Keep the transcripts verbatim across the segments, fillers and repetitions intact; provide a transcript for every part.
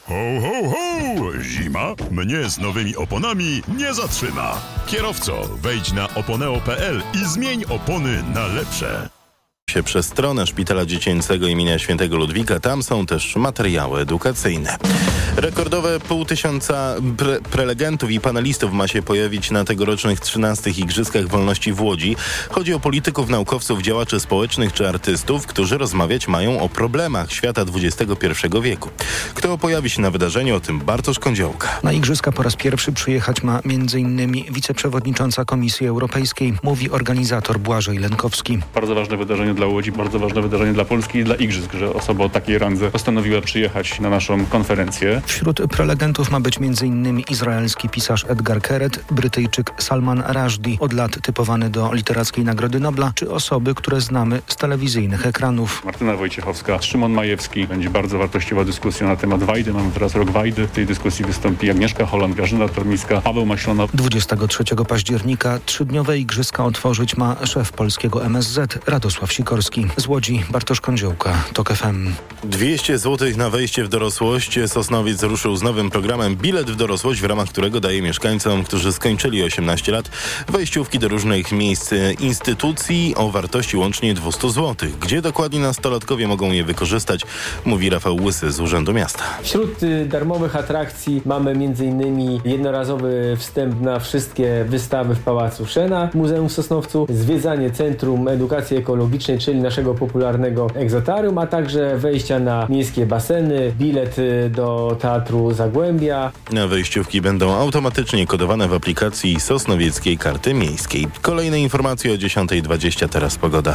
Ho, ho, ho! Zima mnie z nowymi oponami nie zatrzyma. Kierowco, wejdź na oponeo kropka pe el i zmień opony na lepsze. Się przez stronę Szpitala Dziecięcego imienia Świętego Ludwika. Tam są też materiały edukacyjne. Rekordowe pół tysiąca pre- prelegentów i panelistów ma się pojawić na tegorocznych trzynastych Igrzyskach Wolności w Łodzi. Chodzi o polityków, naukowców, działaczy społecznych czy artystów, którzy rozmawiać mają o problemach świata dwudziestego pierwszego wieku. Kto pojawi się na wydarzeniu, o tym Bartosz Kądziołka. Na Igrzyska po raz pierwszy przyjechać ma między innymi wiceprzewodnicząca Komisji Europejskiej, mówi organizator Błażej Lenkowski. Bardzo ważne wydarzenie dla Łodzi, bardzo ważne wydarzenie dla Polski i dla Igrzysk, że osoba o takiej randze postanowiła przyjechać na naszą konferencję. Wśród prelegentów ma być między innymi izraelski pisarz Edgar Keret, Brytyjczyk Salman Rushdie, od lat typowany do Literackiej Nagrody Nobla, czy osoby, które znamy z telewizyjnych ekranów. Martyna Wojciechowska, Szymon Majewski. Będzie bardzo wartościowa dyskusja na temat Wajdy. Mamy teraz rok Wajdy. W tej dyskusji wystąpi Agnieszka Holland, Grażyna Tormiska, Paweł Maślona. dwudziestego trzeciego października trzydniowe Igrzyska otworzyć ma szef polskiego em es zet Radosław Sikorski. Z Łodzi Bartosz Kądziołka, TOK F M. dwieście złotych na wejście w dorosłość. Sosnowiec ruszył z nowym programem Bilet w dorosłość, w ramach którego daje mieszkańcom, którzy skończyli osiemnaście lat, wejściówki do różnych miejsc, instytucji o wartości łącznie dwieście złotych. Gdzie dokładnie nastolatkowie mogą je wykorzystać, mówi Rafał Łysy z Urzędu Miasta. Wśród y, darmowych atrakcji mamy m.in. jednorazowy wstęp na wszystkie wystawy w Pałacu Szena, Muzeum w Sosnowcu, zwiedzanie Centrum Edukacji Ekologicznej, czyli naszego popularnego egzotarium, a także wejścia na miejskie baseny, bilet y, do Teatru Zagłębia. Wejściówki będą automatycznie kodowane w aplikacji Sosnowieckiej Karty Miejskiej. Kolejne informacje o dziesiąta dwadzieścia, teraz pogoda.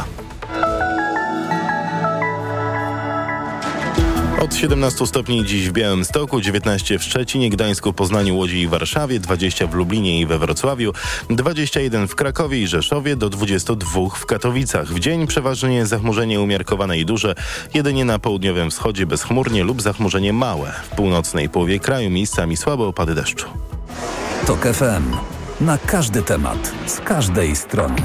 Od siedemnastu stopni dziś w Białymstoku, dziewiętnaście w Szczecinie, Gdańsku, Poznaniu, Łodzi i Warszawie, dwadzieścia w Lublinie i we Wrocławiu, dwadzieścia jeden w Krakowie i Rzeszowie, do dwudziestu dwóch w Katowicach. W dzień przeważnie zachmurzenie umiarkowane i duże, jedynie na południowym wschodzie bezchmurnie lub zachmurzenie małe. W północnej połowie kraju miejscami słabe opady deszczu. TOK F M. Na każdy temat, z każdej strony.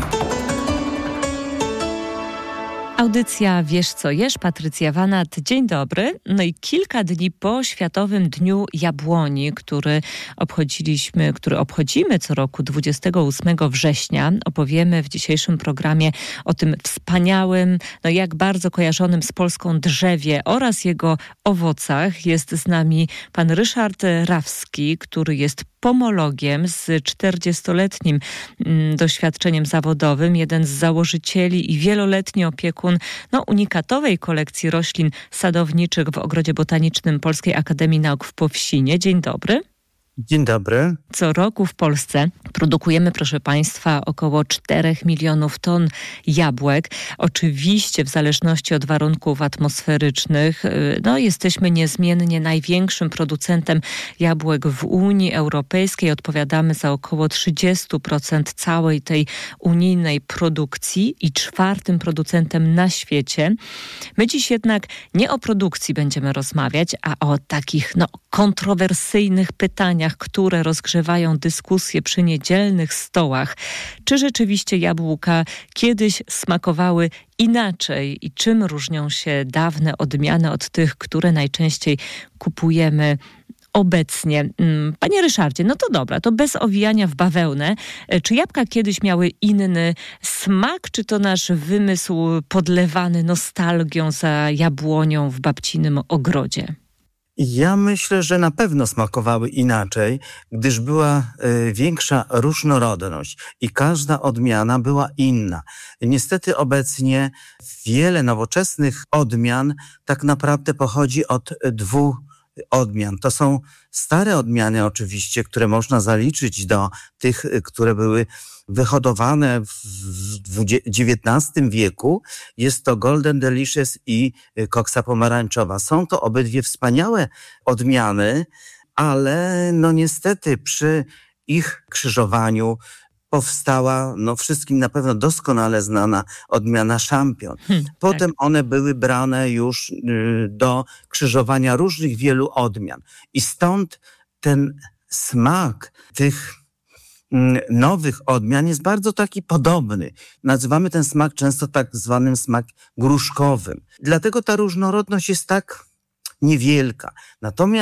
Audycja Wiesz co jesz, Patrycja Wanat. Dzień dobry. No i kilka dni po Światowym Dniu Jabłoni, który obchodziliśmy, który obchodzimy co roku dwudziestego ósmego września, opowiemy w dzisiejszym programie o tym wspaniałym, no jak bardzo kojarzonym z Polską drzewie oraz jego owocach. Jest z nami pan Ryszard Rawski, który jest pomologiem z czterdziestoletnim mm, doświadczeniem zawodowym, jeden z założycieli i wieloletni opiekun no, unikatowej kolekcji roślin sadowniczych w Ogrodzie Botanicznym Polskiej Akademii Nauk w Powsinie. Dzień dobry. Dzień dobry. Co roku w Polsce produkujemy, proszę Państwa, około czterech milionów ton jabłek. Oczywiście w zależności od warunków atmosferycznych, no jesteśmy niezmiennie największym producentem jabłek w Unii Europejskiej. Odpowiadamy za około trzydzieści procent całej tej unijnej produkcji i czwartym producentem na świecie. My dziś jednak nie o produkcji będziemy rozmawiać, a o takich no, kontrowersyjnych pytaniach, które rozgrzewają dyskusje przy niedzielnych stołach. Czy rzeczywiście jabłka kiedyś smakowały inaczej i czym różnią się dawne odmiany od tych, które najczęściej kupujemy obecnie? Panie Ryszardzie, no to dobra, to bez owijania w bawełnę. Czy jabłka kiedyś miały inny smak, czy to nasz wymysł podlewany nostalgią za jabłonią w babcinym ogrodzie? Ja myślę, że na pewno smakowały inaczej, gdyż była y, większa różnorodność i każda odmiana była inna. Niestety obecnie wiele nowoczesnych odmian tak naprawdę pochodzi od dwóch odmian. To są stare odmiany oczywiście, które można zaliczyć do tych, które były wyhodowane w dziewiętnastym wieku. Jest to Golden Delicious i koksa pomarańczowa. Są to obydwie wspaniałe odmiany, ale no niestety przy ich krzyżowaniu powstała, no wszystkim na pewno doskonale znana odmiana szampion. Hmm, Potem tak. one były brane już y, do krzyżowania różnych wielu odmian. I stąd ten smak tych y, nowych odmian jest bardzo taki podobny. Nazywamy ten smak często tak zwanym smak gruszkowym. Dlatego ta różnorodność jest tak niewielka. Natomiast